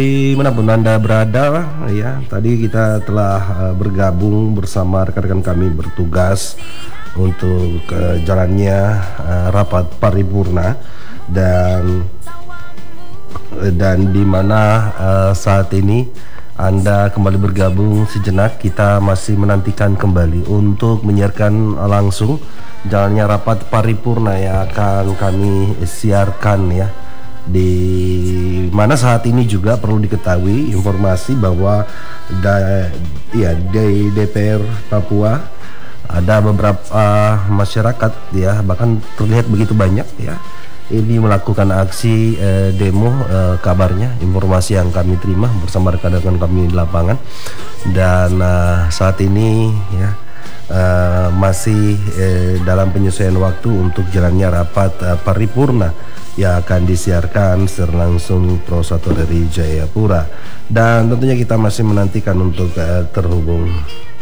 Dimanapun Anda berada, ya, tadi kita telah bergabung bersama rekan-rekan kami bertugas untuk jalannya rapat paripurna dan di mana saat ini Anda kembali bergabung sejenak. Kita masih menantikan kembali untuk menyiarkan langsung jalannya rapat paripurna yang akan kami siarkan, ya, di mana saat ini juga perlu diketahui informasi bahwa di DPR Papua ada beberapa masyarakat, ya, bahkan terlihat begitu banyak, ya, ini melakukan aksi demo, kabarnya informasi yang kami terima bersama rekan-rekan kami di lapangan. Dan saat ini, ya, masih dalam penyesuaian waktu untuk jalannya rapat paripurna yang akan disiarkan secara langsung Pro 1 dari Jayapura, dan tentunya kita masih menantikan untuk terhubung.